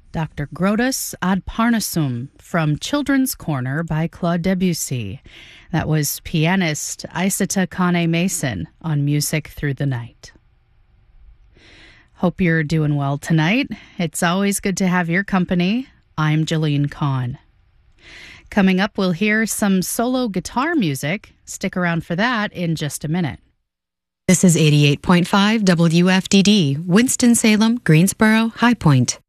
Dr. Grotus ad Parnassum from Children's Corner by Claude Debussy. That was pianist Isata Kane Mason on Music Through the Night. Hope you're doing well tonight. It's always good to have your company. I'm Jolene Kahn. Coming up, we'll hear some solo guitar music. Stick around for that in just a minute. This is 88.5 WFDD, Winston-Salem, Greensboro, High Point.